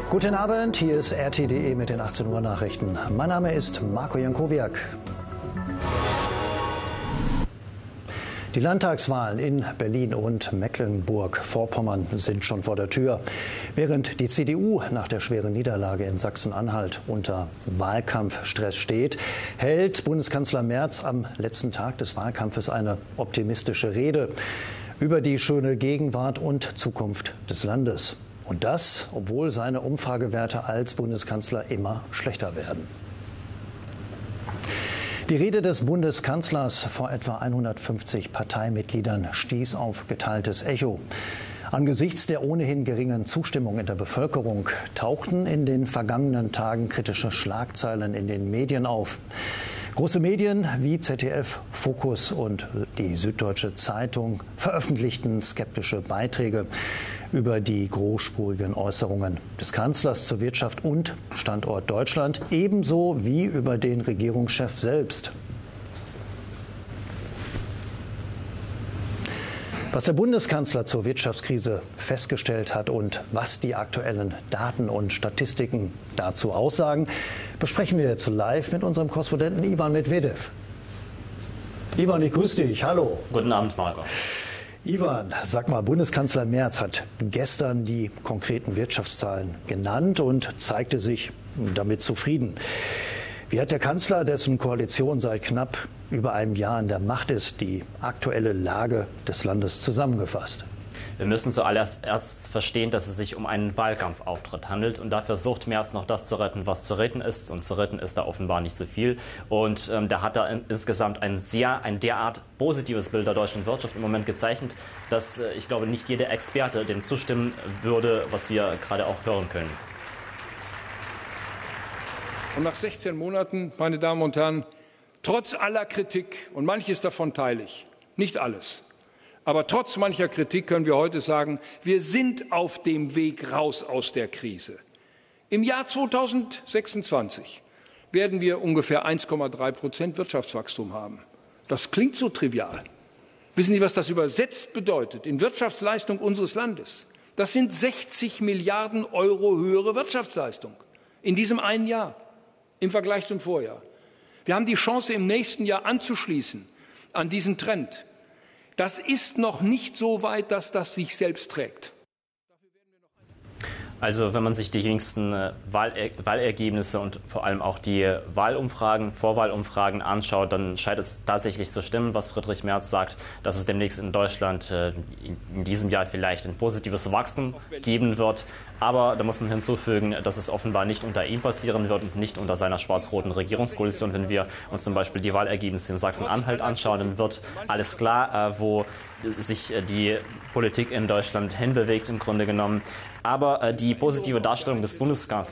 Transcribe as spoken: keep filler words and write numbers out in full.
Guten Abend, hier ist R T punkt D E mit den achtzehn Uhr Nachrichten. Mein Name ist Marco Jankowiak. Die Landtagswahlen in Berlin und Mecklenburg-Vorpommern sind schon vor der Tür. Während die C D U nach der schweren Niederlage in Sachsen-Anhalt unter Wahlkampfstress steht, hält Bundeskanzler Merz am letzten Tag des Wahlkampfes eine optimistische Rede über die schöne Gegenwart und Zukunft des Landes. Und das, obwohl seine Umfragewerte als Bundeskanzler immer schlechter werden. Die Rede des Bundeskanzlers vor etwa hundertfünfzig Parteimitgliedern stieß auf geteiltes Echo. Angesichts der ohnehin geringen Zustimmung in der Bevölkerung tauchten in den vergangenen Tagen kritische Schlagzeilen in den Medien auf. Große Medien wie Z D F, Focus und die Süddeutsche Zeitung veröffentlichten skeptische Beiträge über die großspurigen Äußerungen des Kanzlers zur Wirtschaft und Standort Deutschland, ebenso wie über den Regierungschef selbst. Was der Bundeskanzler zur Wirtschaftskrise festgestellt hat und was die aktuellen Daten und Statistiken dazu aussagen, besprechen wir jetzt live mit unserem Korrespondenten Ivan Medvedev. Ivan, ich grüße dich. Hallo. Guten Abend, Marco. Ivan, sag mal, Bundeskanzler Merz hat gestern die konkreten Wirtschaftszahlen genannt und zeigte sich damit zufrieden. Wie hat der Kanzler, dessen Koalition seit knapp über einem Jahr an der Macht ist, die aktuelle Lage des Landes zusammengefasst? Wir müssen zuallererst erst verstehen, dass es sich um einen Wahlkampfauftritt handelt. Und dafür versucht Merz noch das zu retten, was zu retten ist. Und zu retten ist da offenbar nicht so viel. Und ähm, da hat er in, insgesamt ein sehr, ein derart positives Bild der deutschen Wirtschaft im Moment gezeichnet, dass äh, ich glaube, nicht jeder Experte dem zustimmen würde, was wir gerade auch hören können. Und nach sechzehn Monaten, meine Damen und Herren, trotz aller Kritik, und manches davon teile ich, nicht alles, aber trotz mancher Kritik können wir heute sagen, wir sind auf dem Weg raus aus der Krise. Im Jahr zweitausendsechsundzwanzig werden wir ungefähr eins Komma drei Prozent Wirtschaftswachstum haben. Das klingt so trivial. Wissen Sie, was das übersetzt bedeutet in Wirtschaftsleistung unseres Landes? Das sind sechzig Milliarden Euro höhere Wirtschaftsleistung in diesem einen Jahr im Vergleich zum Vorjahr. Wir haben die Chance, im nächsten Jahr anzuschließen an diesen Trend. Das ist noch nicht so weit, dass das sich selbst trägt. Also wenn man sich die jüngsten äh, Wahler Wahlergebnisse und vor allem auch die Wahlumfragen, Vorwahlumfragen anschaut, dann scheint es tatsächlich zu stimmen, was Friedrich Merz sagt, dass es demnächst in Deutschland äh, in, in diesem Jahr vielleicht ein positives Wachstum geben wird. Aber da muss man hinzufügen, dass es offenbar nicht unter ihm passieren wird und nicht unter seiner schwarz-roten Regierungskoalition. Wenn wir uns zum Beispiel die Wahlergebnisse in Sachsen-Anhalt anschauen, dann wird alles klar, wo sich die Politik in Deutschland hinbewegt im Grunde genommen. Aber die positive Darstellung des Bundeskanzlers